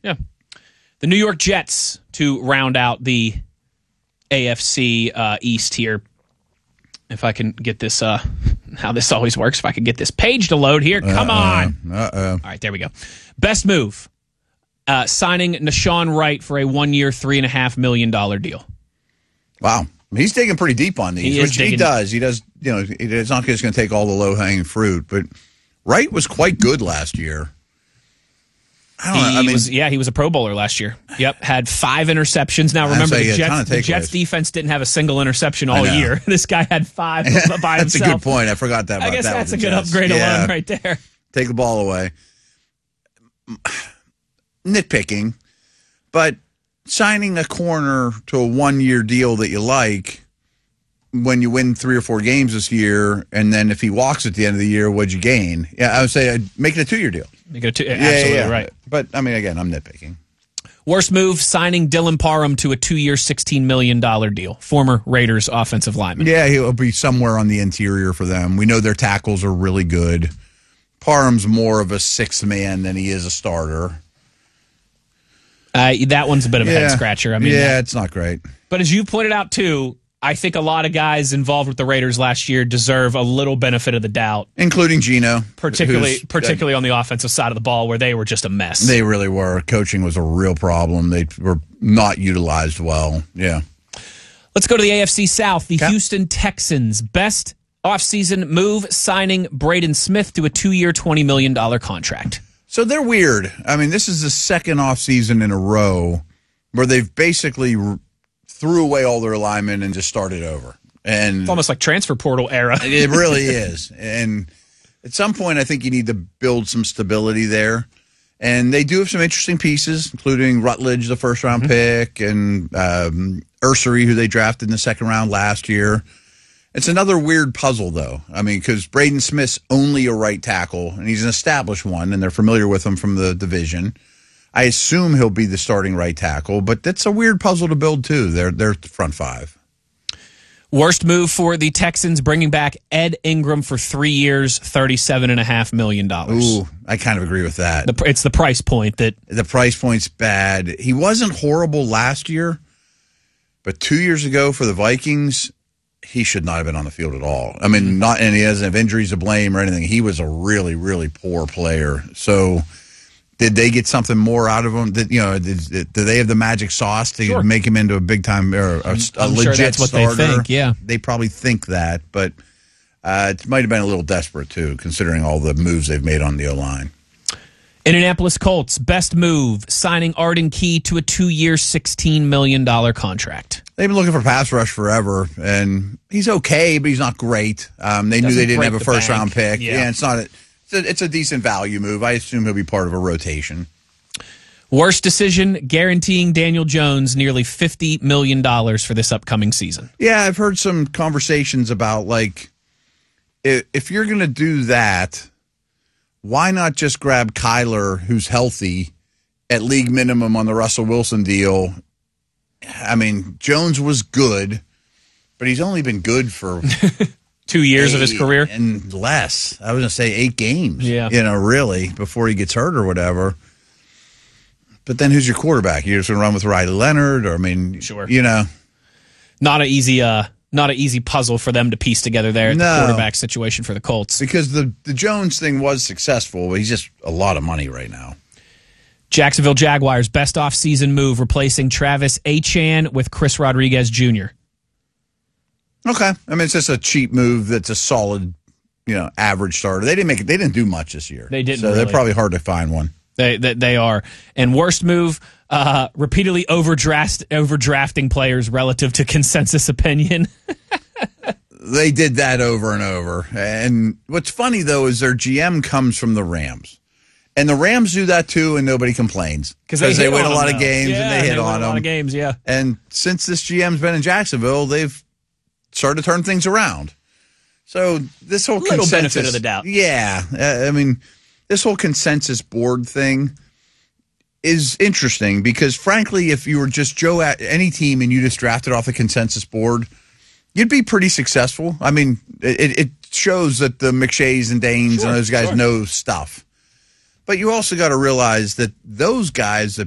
Yeah. The New York Jets to round out the AFC East here. If I can get this, how this always works, if I can get this page to load here. Come on. All right, there we go. Best move, signing Nashawn Wright for a 1-year, $3.5 million deal. Wow. He's digging pretty deep on these, which he does. He does, it's not just going to take all the low-hanging fruit, but Wright was quite good last year. He was a Pro Bowler last year. Yep, had 5 interceptions. Now remember, the Jets defense didn't have a single interception all year. This guy had 5 by himself. That's a good point. I forgot that. I guess that's a good upgrade alone right there. Take the ball away. Nitpicking, but signing a corner to a 1-year deal that you like when you win 3 or 4 games this year, and then if he walks at the end of the year, what'd you gain? Yeah, I would say make it a 2-year deal. Absolutely right. But, again, I'm nitpicking. Worst move, signing Dylan Parham to a 2-year, $16 million deal. Former Raiders offensive lineman. Yeah, he'll be somewhere on the interior for them. We know their tackles are really good. Parham's more of a 6th man than he is a starter. That one's a bit of a head-scratcher. It's not great. But as you pointed out, too, I think a lot of guys involved with the Raiders last year deserve a little benefit of the doubt. Including Geno. Particularly on the offensive side of the ball where they were just a mess. They really were. Coaching was a real problem. They were not utilized well. Yeah. Let's go to the AFC South. The Houston Texans. Best offseason move, signing Braden Smith to a 2-year, $20 million contract. So they're weird. This is the second offseason in a row where they've basically threw away all their alignment and just started over. And it's almost like transfer portal era. It really is. And at some point, I think you need to build some stability there. And they do have some interesting pieces, including Rutledge, the first-round pick, and Ursery, who they drafted in the second round last year. It's another weird puzzle, though. Because Braden Smith's only a right tackle, and he's an established one, and they're familiar with him from the division. I assume he'll be the starting right tackle, but that's a weird puzzle to build, too. They're front 5. Worst move for the Texans, bringing back Ed Ingram for 3 years, $37.5 million. Ooh, I kind of agree with that. It's the price point that... The price point's bad. He wasn't horrible last year, but 2 years ago for the Vikings, he should not have been on the field at all. And he doesn't have injuries to blame or anything. He was a really, really poor player. So... Did they get something more out of him? Do they have the magic sauce to make him into a big time or a legit that's what starter? They think, yeah. They probably think that, but it might have been a little desperate too, considering all the moves they've made on the O-line. Indianapolis Colts, best move, signing Arden Key to a 2-year, $16 million contract. They've been looking for pass rush forever, and he's okay, but he's not great. They knew they didn't have a first-round pick. Yeah, it's not. It's a decent value move. I assume he'll be part of a rotation. Worst decision, guaranteeing Daniel Jones nearly $50 million for this upcoming season. Yeah, I've heard some conversations about, if you're going to do that, why not just grab Kyler, who's healthy, at league minimum on the Russell Wilson deal? Jones was good, but he's only been good for... 2 years of his career? And less. I was going to say 8 games. Yeah. Really, before he gets hurt or whatever. But then who's your quarterback? You're just going to run with Riley Leonard? Or, sure. Not an easy puzzle for them to piece together there, the quarterback situation for the Colts. Because the Jones thing was successful, but he's just a lot of money right now. Jacksonville Jaguars, best offseason move, replacing Travis Etienne with Chris Rodriguez Jr. Okay. It's just a cheap move that's a solid, average starter. They didn't do much this year. They didn't. So they're probably hard to find one. They are. And worst move, repeatedly overdrafting players relative to consensus opinion. They did that over and over. And what's funny, though, is their GM comes from the Rams. And the Rams do that, too, and nobody complains. Because they win a lot of games, and they hit on them. A lot of games, yeah. And since this GM's been in Jacksonville, they've started to turn things around. So this whole little benefit of the doubt. Yeah. This whole consensus board thing is interesting because, frankly, if you were just Joe at any team and you just drafted off the consensus board, you'd be pretty successful. It shows that the McShays and Danes and those guys know stuff. But you also got to realize that those guys that